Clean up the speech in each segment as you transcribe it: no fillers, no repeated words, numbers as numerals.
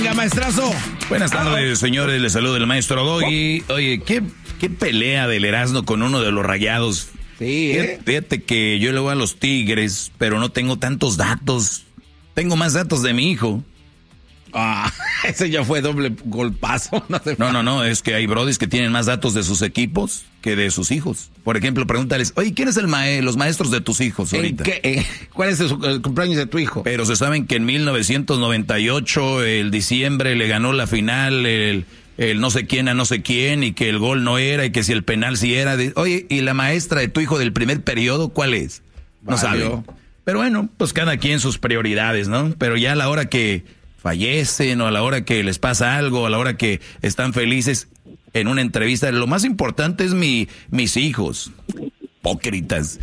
Venga, maestrazo. Buenas tardes, señores. Les saluda el maestro Doggy. Oye, ¿qué pelea del Erasmo con uno de los Rayados? Sí, Fíjate que yo le voy a los Tigres, pero no tengo tantos datos. Tengo más datos de mi hijo. Ese ya fue doble golpazo. No, es que hay brodis que tienen más datos de sus equipos que de sus hijos. Por ejemplo, pregúntales, oye, ¿quién es los maestros de tus hijos ahorita? ¿Cuál es el cumpleaños de tu hijo? Pero se saben que en 1998, el diciembre, le ganó la final el no sé quién a no sé quién, y que el gol no era, y que si el penal sí era. Oye, ¿y la maestra de tu hijo del primer periodo cuál es? No sabe. Pero bueno, pues cada quien sus prioridades, ¿no? Pero ya a la hora que fallecen, o a la hora que les pasa algo, a la hora que están felices en una entrevista, lo más importante es mis hijos. Hipócritas.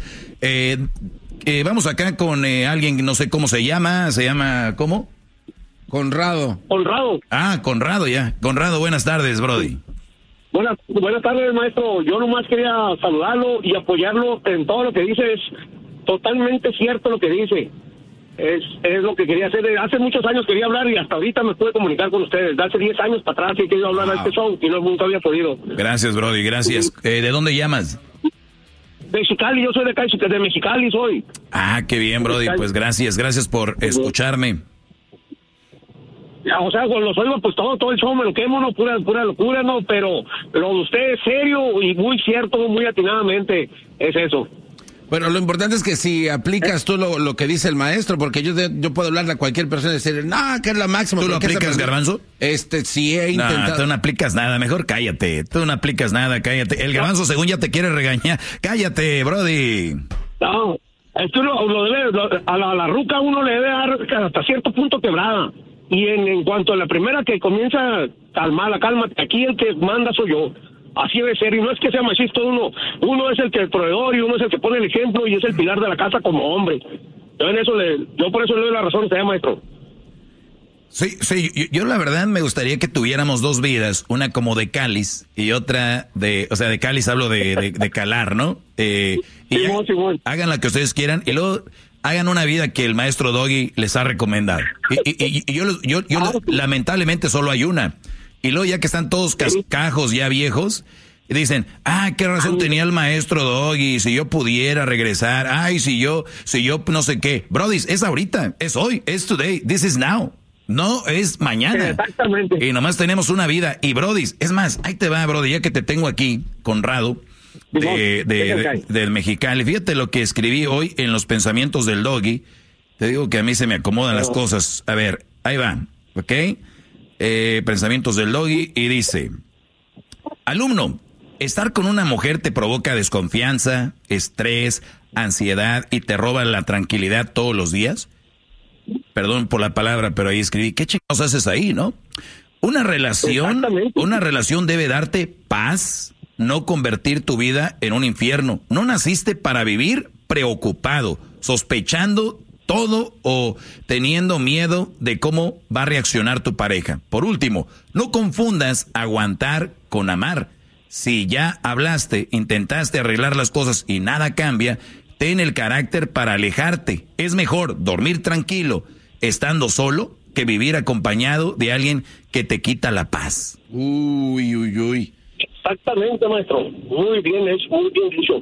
Vamos acá con alguien, no sé cómo se llama, ¿cómo? Conrado. Conrado, ya. Conrado, buenas tardes, brody. Buenas tardes, maestro. Yo nomás quería saludarlo y apoyarlo en todo lo que dice. Es totalmente cierto lo que dice. Es lo que quería hacer. Hace muchos años quería hablar y hasta ahorita me pude comunicar con ustedes. De hace 10 años para atrás he querido hablar a este show y nunca había podido. Gracias, brody, gracias. ¿De dónde llamas? De Mexicali, yo soy de Mexicali, soy. Qué bien, brody, pues gracias por escucharme. O sea, cuando los oigo, pues todo el show me lo quemo, no, pura locura, no, pero lo de usted es serio y muy cierto, muy atinadamente, es eso. Bueno, lo importante es que si aplicas tú lo que dice el maestro, porque yo puedo hablarle a cualquier persona y decir, no, que es la máxima. ¿Tú lo aplicas, Garbanzo? Sí he intentado. No, tú no aplicas nada, mejor cállate. Tú no aplicas nada, cállate. El Garbanzo según ya te quiere regañar. Cállate, brody. No, es que a la ruca uno le debe dar hasta cierto punto quebrada. Y en cuanto a la primera que comienza, cálmate, aquí el que manda soy yo. Así debe ser, y no es que sea machista uno es el que el proveedor y uno es el que pone el ejemplo y es el pilar de la casa como hombre. Yo por eso le doy la razón a usted, maestro. Sí, yo la verdad me gustaría que tuviéramos dos vidas, una como de cáliz y otra de cáliz hablo de calar, ¿no? Hagan la que ustedes quieran y luego hagan una vida que el maestro Doggy les ha recomendado. Y yo lamentablemente solo hay una. Y luego ya que están todos cascajos ya viejos, dicen, qué razón tenía el maestro Doggy, si yo pudiera regresar, si yo no sé qué. Brody, es ahorita, es hoy, es today, this is now. No es mañana. Exactamente. Y nomás tenemos una vida. Y Brody, es más, ahí te va, Brody, ya que te tengo aquí, Conrado, de Mexicali. Fíjate lo que escribí hoy en los pensamientos del Doggy. Te digo que a mí se me acomodan las cosas. A ver, ahí va, ¿ok? Pensamientos del Doggy y dice: alumno, estar con una mujer te provoca desconfianza, estrés, ansiedad y te roba la tranquilidad todos los días. Perdón por la palabra, pero ahí escribí, ¿qué chingados haces ahí, no? Una relación debe darte paz, no convertir tu vida en un infierno. No naciste para vivir preocupado, sospechando todo o teniendo miedo de cómo va a reaccionar tu pareja. Por último, no confundas aguantar con amar. Si ya hablaste, intentaste arreglar las cosas y nada cambia, ten el carácter para alejarte. Es mejor dormir tranquilo estando solo que vivir acompañado de alguien que te quita la paz. Uy. Exactamente, maestro. Muy bien hecho, muy bien dicho.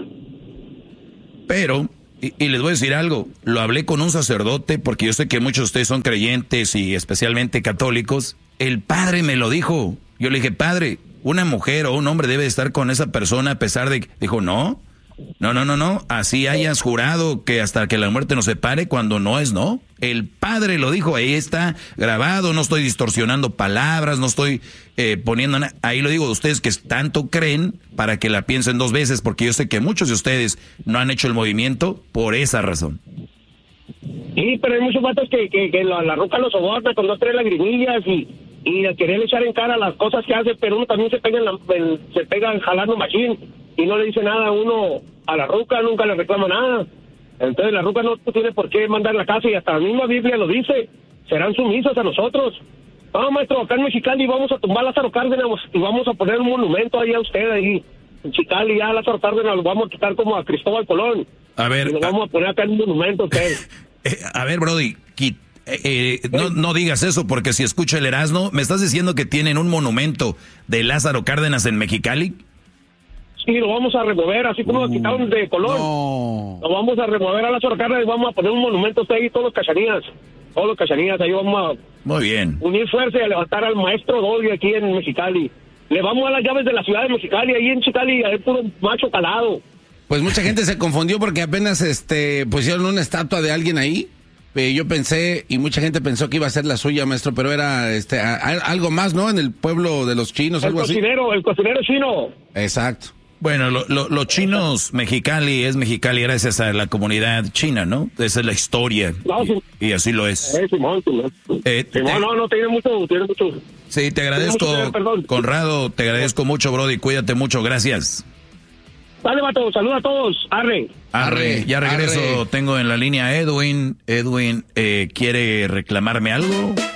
Pero... Y les voy a decir algo, lo hablé con un sacerdote porque yo sé que muchos de ustedes son creyentes y especialmente católicos. El padre me lo dijo. Yo le dije, padre, una mujer o un hombre debe estar con esa persona a pesar de... Dijo, no. Así hayas jurado que hasta que la muerte nos separe, cuando no es no. El padre lo dijo, ahí está grabado, no estoy distorsionando palabras, no estoy poniendo nada. Ahí lo digo, ustedes que tanto creen, para que la piensen dos veces, porque yo sé que muchos de ustedes no han hecho el movimiento por esa razón. Sí, pero hay muchos vatos que la ruca los soborna con 2, 3 lagrimillas y a querer echar en cara las cosas que hace, pero uno también se pega jalando machín y no le dice nada a uno a la ruca, nunca le reclama nada. Entonces la ruca no tiene por qué mandar la casa y hasta la misma Biblia lo dice, serán sumisas a nosotros. No, maestro, acá en Mexicali vamos a tumbar Lázaro Cárdenas y vamos a poner un monumento ahí a usted, ahí en Mexicali, ya a Lázaro Cárdenas lo vamos a quitar como a Cristóbal Colón. A ver, y lo vamos a poner acá en un monumento a usted. A ver, Brody, no digas eso, porque si escucho el Erasmo, ¿me estás diciendo que tienen un monumento de Lázaro Cárdenas en Mexicali? Sí, lo vamos a remover, así como lo quitaron de Colón. No. Lo vamos a remover a Lázaro Cárdenas y vamos a poner un monumento ahí, todos los Cachanías, ahí vamos a Muy bien. unir fuerza y a levantar al maestro Doggy aquí en Mexicali. Le vamos a las llaves de la ciudad de Mexicali, ahí en Mexicali hay puro macho calado. Pues mucha gente se confundió porque apenas pusieron una estatua de alguien ahí. Yo pensé, y mucha gente pensó que iba a ser la suya, maestro, pero era algo más, ¿no? En el pueblo de los chinos, algo así. El cocinero chino. Exacto. Bueno, los chinos, Mexicali es Mexicali gracias a la comunidad china, ¿no? Esa es la historia. No, y así lo es. Simón, no, tiene mucho. Sí, te agradezco, Conrado, te agradezco mucho, Brody, cuídate mucho, gracias. Dale, vato, saluda a todos, arre. Ya regreso, arre. Tengo en la línea a Edwin. Edwin, ¿quiere reclamarme algo?